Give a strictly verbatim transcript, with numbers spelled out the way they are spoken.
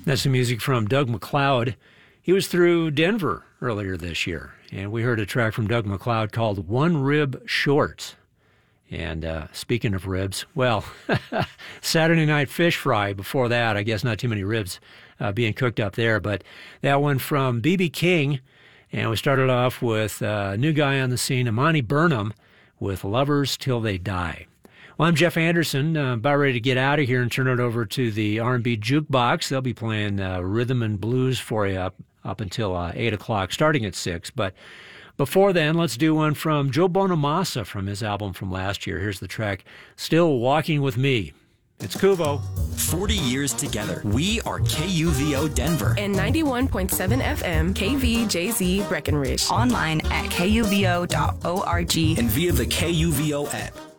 That's the music from Doug MacLeod. He was through Denver earlier this year, and we heard a track from Doug MacLeod called One Rib Short. And uh, speaking of ribs, well, Saturday Night Fish Fry before that, I guess not too many ribs uh, being cooked up there, but that one from B B King, and we started off with a new guy on the scene, Imani Burnham, with Lovers Till They Die. Well, I'm Jeff Anderson, uh, about ready to get out of here and turn it over to the R and B Jukebox. They'll be playing uh, rhythm and blues for you up, up until uh, eight o'clock, starting at six. But before then, let's do one from Joe Bonamassa from his album from last year. Here's the track, Still Walking With Me. It's Kuvo. forty years together. We are K U V O Denver. And ninety-one point seven F M K V J Z Breckenridge. Online at K U V O dot org. And via the K U V O app.